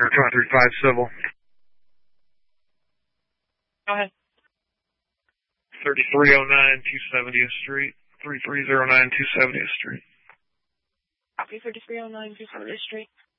Air 235 Civil. Go ahead. 3309 270th Street. 3309 270th Street. Copy 3309 270th Street.